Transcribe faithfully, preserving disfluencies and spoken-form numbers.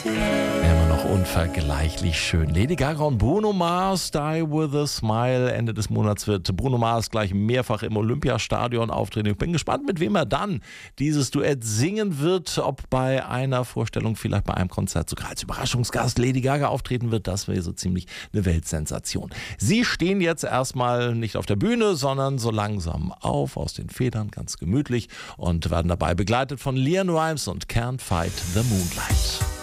Immer noch unvergleichlich schön. Lady Gaga und Bruno Mars, Die With A Smile. Ende des Monats wird Bruno Mars gleich mehrfach im Olympiastadion auftreten. Ich bin gespannt, mit wem er dann dieses Duett singen wird. Ob bei einer Vorstellung, vielleicht bei einem Konzert sogar als Überraschungsgast Lady Gaga auftreten wird. Das wäre so ziemlich eine Weltsensation. Sie stehen jetzt erstmal nicht auf der Bühne, sondern so langsam auf, aus den Federn, ganz gemütlich, und werden dabei begleitet von Leanne Rimes und Can't Fight the Moonlight.